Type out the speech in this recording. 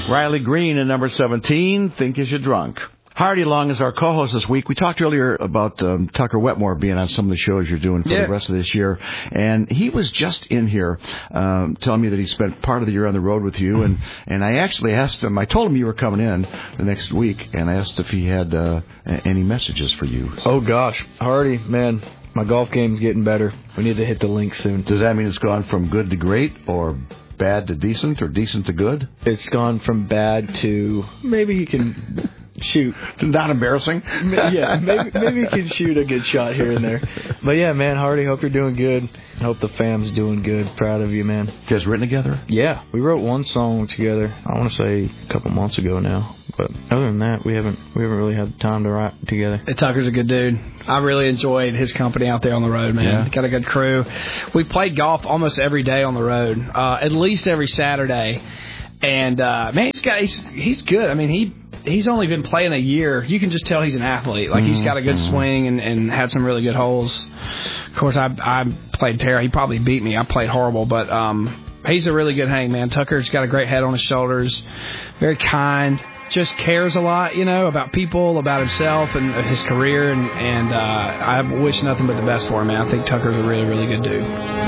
Riley Green at number 17, Think Is You Drunk. Hardy Long is our co-host this week. We talked earlier about Tucker Wetmore being on some of the shows you're doing for the rest of this year. And he was just in here telling me that he spent part of the year on the road with you. And I actually asked him, I told him you were coming in the next week, and I asked if he had any messages for you. Oh, gosh. Hardy, man, my golf game's getting better. We need to hit the link soon. Does that mean it's gone from good to great, or bad to decent, or decent to good? It's gone from bad to maybe he can... shoot. Not embarrassing. Yeah, maybe you can shoot a good shot here and there. But yeah, man, Hardy, hope you're doing good. I hope the fam's doing good. Proud of you, man. You guys written together? Yeah, we wrote one song together. I want to say a couple months ago now. But other than that, we haven't really had the time to write together. Tucker's a good dude. I really enjoyed his company out there on the road, man. Yeah. Got a good crew. We played golf almost every day on the road, at least every Saturday. And man, he's good. I mean, he's only been playing a year. You can just tell he's an athlete. Like, he's got a good swing and had some really good holes. Of course, I played terrible. He probably beat me. I played horrible, but he's a really good hang, man. Tucker's got a great head on his shoulders, very kind, just cares a lot, about people, about himself and his career, and I wish nothing but the best for him, man. I think Tucker's a really, really good dude.